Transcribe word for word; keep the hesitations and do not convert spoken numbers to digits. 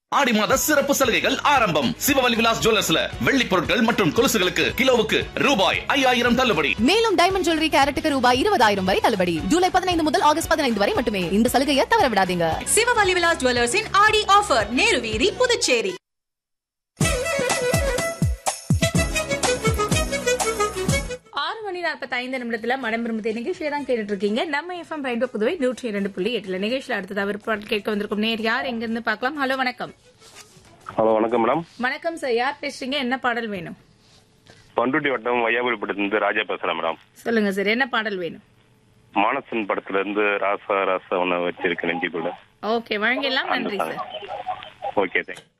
ஆடி மாத சிறப்பு சலுகைகள் ஆரம்பம். சிவவலி விலாஸ் ஜுவல்லர்ஸ்ல வெள்ளி பொருட்கள் மற்றும் கொலுசுகளுக்கு கிலோவுக்கு ரூபாய் ஐயாயிரம் தள்ளுபடி. மேலும் டைமண்ட் ஜுவல்லரி கேரட்டுக்கு ரூபாய் இருபதாயிரம் வரை தள்ளுபடி. ஜூலை பதினைந்து முதல் ஆகஸ்ட் பதினைந்து வரை மட்டுமே. இந்த சலுகையை தவற விடாதீங்க. சிவவலி விலாஸ் ஜுவல்லர்ஸின் ஆடி ஆஃபர், நேரு வீதி, புதுச்சேரி. ஆறு மணி நாற்பத்தி ஐந்து நிமிடத்துல மனம் விரும்புதே நிகழ்ச்சியை தான் கேட்டுட்டு இருக்கீங்க. நம்ம எஃப்எம் ரெயின்போ புதுவை நூற்றி இரண்டு புள்ளி எட்டுல நிகழ்ச்சியில் அடுத்தது அவர் பாடல் கேட்க வந்திருக்கும் நேர் யார், எங்க இருந்து பார்க்கலாம்? ஹலோ வணக்கம். ஹலோ வணக்கம் மேடம். வணக்கம் சார், யார் பேசுறீங்க? என்ன பாடல் வேணும்? பண்ருட்டி வட்டம் வையாபுரிப்பட்டத்துல இருந்து ராஜா பேசுறேன் மேடம். சொல்லுங்க சார், என்ன பாடல் வேணும்? மானசன் படத்துல இருந்து ராசா ராசா ஒன்னு வச்சிருக்கேன் நெஞ்சிக்குள்ள. ஓகே, வழங்கிடலாம். நன்றி சார். Okay, thanks.